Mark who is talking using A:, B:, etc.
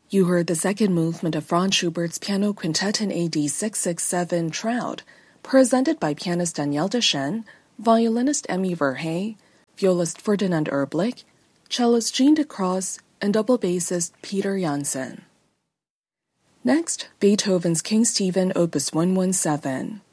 A: You heard the second movement of Franz Schubert's Piano Quintet in AD 667 Trout, presented by pianist Danielle Deschen, violinist Emmy Verhey, violist Ferdinand Erblick, cellist Jean de Cross, and double bassist Peter Janssen. Next, Beethoven's King Stephen Opus 117.